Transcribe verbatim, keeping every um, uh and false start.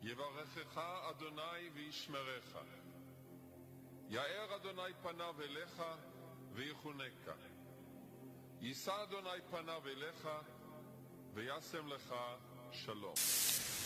יברכך אדוני וישמרך. יאר אדוני פניו אליך ויחונקה. יישא אדוני פניו אליך וישם לך שלום.